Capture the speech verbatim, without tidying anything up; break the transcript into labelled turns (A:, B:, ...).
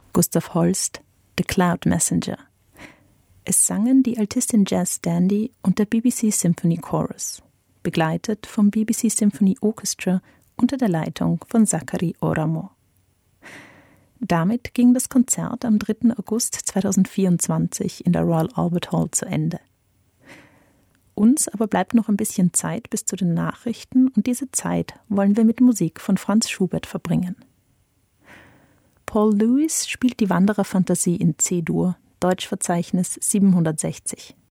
A: Gustav Holst, The Cloud Messenger. Es sangen die Altistin Jas Dandy und der B B C Symphony Chorus, begleitet vom B B C Symphony Orchestra unter der Leitung von Zachary Oramo. Damit ging das Konzert am dritten August zweitausendvierundzwanzig in der Royal Albert Hall zu Ende. Uns aber bleibt noch ein bisschen Zeit bis zu den Nachrichten und diese Zeit wollen wir mit Musik von Franz Schubert verbringen. Paul Lewis spielt die Wandererfantasie in C-Dur, Deutschverzeichnis siebenhundertsechzig.